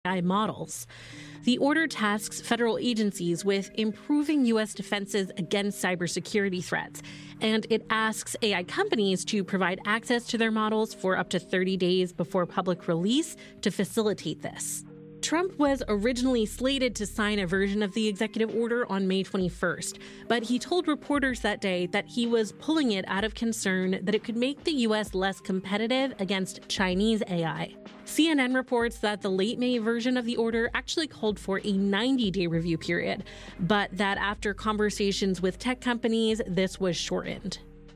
AI models. The order tasks federal agencies with improving U.S. defenses against cybersecurity threats, and it asks AI companies to provide access to their models for up to 30 days before public release to facilitate this. Trump was originally slated to sign a version of the executive order on May 21st, but he told reporters that day that he was pulling it out of concern that it could make the U.S. less competitive against Chinese AI. CNN reports that the late May version of the order actually called for a 90-day review period, but that after conversations with tech companies, this was shortened.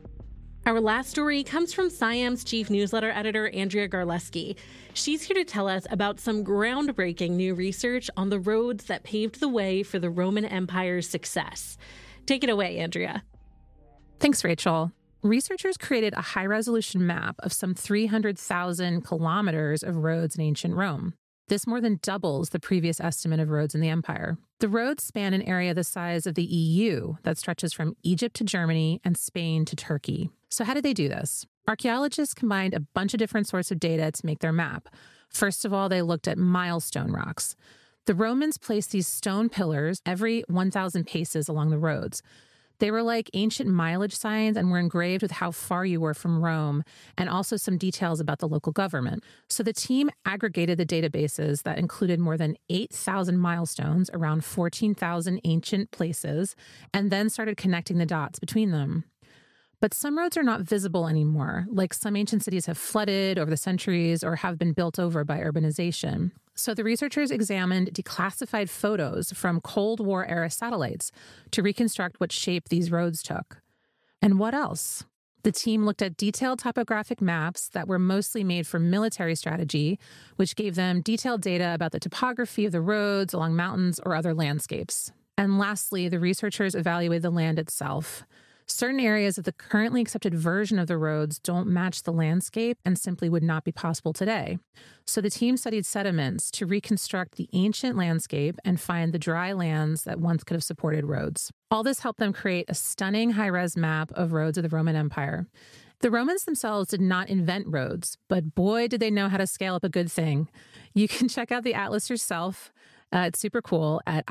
Our last story comes from SciAm's chief newsletter editor, Andrea Garleski. She's here to tell us about some groundbreaking new research on the roads that paved the way for the Roman Empire's success. Take it away, Andrea. Thanks, Rachel. Researchers created a high-resolution map of some 300,000 kilometers of roads in ancient Rome. This more than doubles the previous estimate of roads in the empire. The roads span an area the size of the EU that stretches from Egypt to Germany and Spain to Turkey. So how did they do this? Archaeologists combined a bunch of different sorts of data to make their map. First of all, they looked at milestone rocks. The Romans placed these stone pillars every 1,000 paces along the roads. They were like ancient mileage signs and were engraved with how far you were from Rome and also some details about the local government. So the team aggregated the databases that included more than 8,000 milestones around 14,000 ancient places and then started connecting the dots between them. But some roads are not visible anymore, like some ancient cities have flooded over the centuries or have been built over by urbanization. So the researchers examined declassified photos from Cold War-era satellites to reconstruct what shape these roads took. And what else? The team looked at detailed topographic maps that were mostly made for military strategy, which gave them detailed data about the topography of the roads along mountains or other landscapes. And lastly, the researchers evaluated the land itself. Certain areas of the currently accepted version of the roads don't match the landscape and simply would not be possible today. So the team studied sediments to reconstruct the ancient landscape and find the dry lands that once could have supported roads. All this helped them create a stunning high-res map of roads of the Roman Empire. The Romans themselves did not invent roads, but boy, did they know how to scale up a good thing. You can check out the atlas yourself. It's super cool at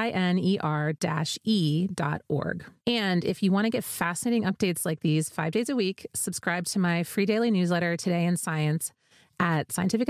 itiner-e.org. And if you want to get fascinating updates like these 5 days a week, subscribe to my free daily newsletter, Today in Science, at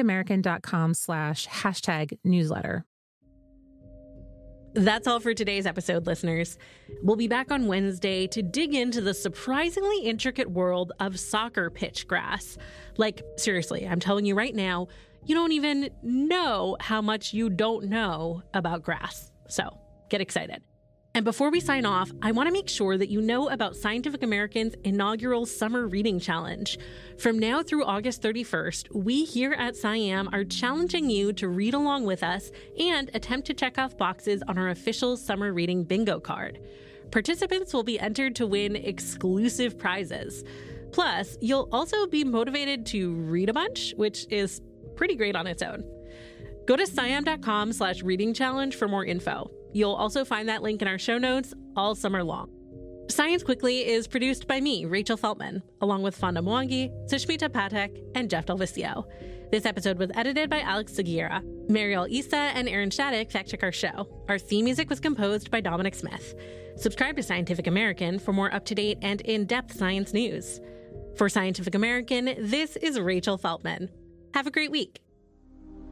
scientificamerican.com/newsletter. That's all for today's episode, listeners. We'll be back on Wednesday to dig into the surprisingly intricate world of soccer pitch grass. Like, seriously, I'm telling you right now, you don't even know how much you don't know about grass. So get excited. And before we sign off, I want to make sure that you know about Scientific American's inaugural Summer Reading Challenge. From now through August 31st, we here at SciAm are challenging you to read along with us and attempt to check off boxes on our official summer reading bingo card. Participants will be entered to win exclusive prizes. Plus, you'll also be motivated to read a bunch, which is pretty great on its own. Go to sciam.com/reading challenge for more info. You'll also find that link in our show notes all summer long. Science Quickly is produced by me, Rachel Feltman, along with Fonda Mwangi, Sushmita Patek, and Jeff Delvisio. This episode was edited by Alex Seguera. Mariel Issa and Aaron Shattuck fact-check our show. Our theme music was composed by Dominic Smith. Subscribe to Scientific American for more up-to-date and in-depth science news. For Scientific American, this is Rachel Feltman. Have a great week.